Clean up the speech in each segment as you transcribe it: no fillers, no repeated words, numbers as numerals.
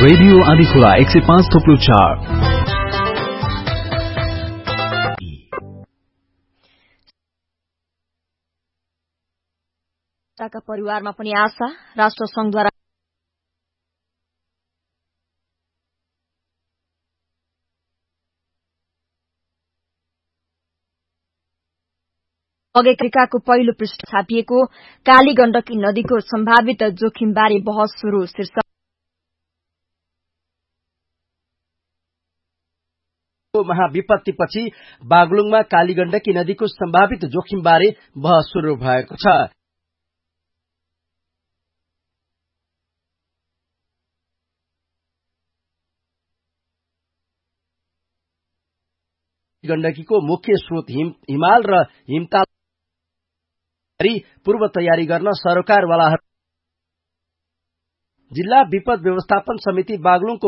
Radio Andhikhola 105.4। परिवारमा पनि आशा राष्ट्र संघद्वारा अफ्रिकाको पहिलो पृष्ठ छापिएको काली गण्डकी नदीको सम्भावित जोखिमबारे बहस शुरू शीर्षक महाविपत्तिपछि बागलुङमा काली गण्डकी नदीको सम्भावित जोखिमबारे बहस शुरू भएको छ। गण्डकीको मुख्य स्रोत हिमाल र हिमताल पूर्व तयारी गर्न सरकारवालाहरू जिल्ला विपद व्यवस्थापन समिति बागलुङको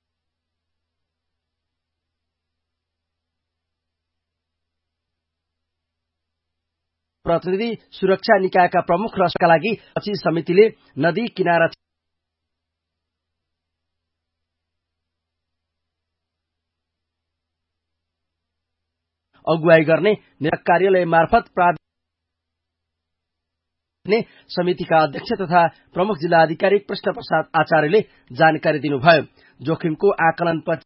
प्रतिनिधि सुरक्षा निकायका प्रमुख रसका लागि पछि समितिले नदी किनारा अगुवाई गर्ने कार्यालय मार्फत समितिका अध्यक्ष तथा प्रमुख जिल्ला अधिकारी कृष्ण प्रसाद आचार्यले जानकारी दिनुभयो। जोखिमको आकलन पछि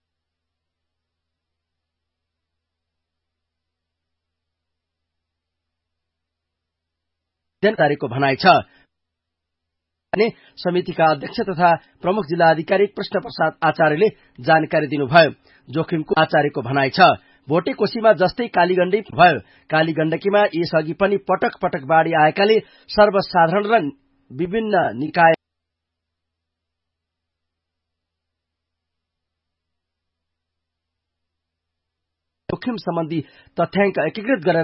जानकारीको भनाइ छ। समितिका अध्यक्ष तथा प्रमुख जिल्ला अधिकारी कृष्ण प्रसाद आचार्यले जानकारी दिनुभयो। जोखिमको आचार्यको भनाइ छ। भोटेकोशीमा जस्तै कालीगण्डकी भयो। कालीगण्डकीमा यसअघि पनि पटक पटक बाढ़ी आएकाले सर्वसाधारण र विभिन्न निकाय जोखिम सम्बन्धी तथ्याङ्क एकीकृत गरेर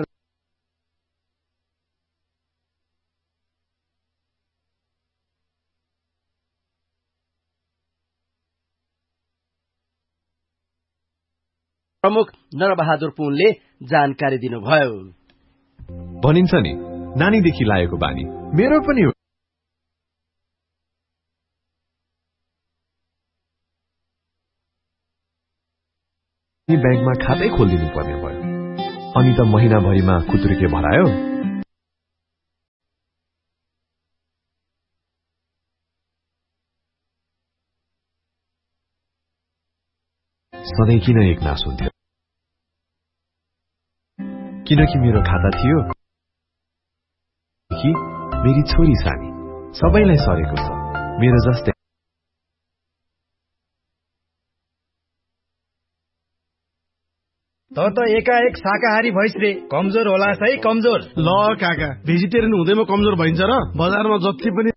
प्रमुख नरबहादुर पुनले जानकारी दिनुभयो। भनिन्छ नि नानीदेखि लागेको बानी मेरो पनि हो। ब्याङ्कमा खातै खोलिदिनु पर्ने भयो। अनि त महिनाभरिमा खुतुरुके भरायो। सधैँ किन एकनास हुन्थ्यो? किनकि मेरो खाता थियो कि मेरी छोरी सानी सबैलाई सरेको छ मेरो जस्तै। त एकाएक शाकाहारी भइस रे कमजोर होला है कमजोर। ल काका भेजिटेरियन हुँदैमा कमजोर भइन्छ र बजारमा जति पनि